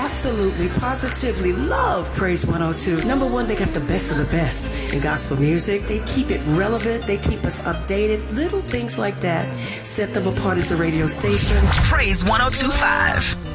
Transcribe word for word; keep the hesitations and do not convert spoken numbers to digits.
absolutely, positively love Praise one oh two. Number one, they got the best of the best in gospel music. They keep it relevant. They keep us updated. Little things like that set them apart as a radio station. Praise one oh two point five.